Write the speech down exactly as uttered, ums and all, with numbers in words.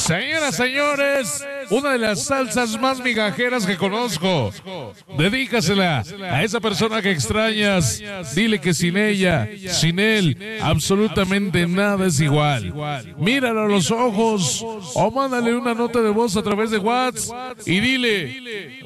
Señoras, señores, una de las salsas más migajeras que conozco. Dedícasela a esa persona que extrañas. Dile que sin ella, sin él, absolutamente nada es igual. Míralo a los ojos o mándale una nota de voz a través de WhatsApp y dile: